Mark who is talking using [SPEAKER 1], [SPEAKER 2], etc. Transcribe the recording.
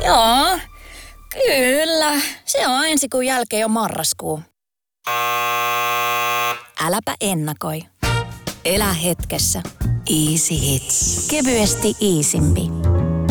[SPEAKER 1] Joo, kyllä. Se on ensi kuun jälkeen jo marraskuu. Äläpä ennakoi. Elä hetkessä. Easy Hits. Kevyesti easimpi.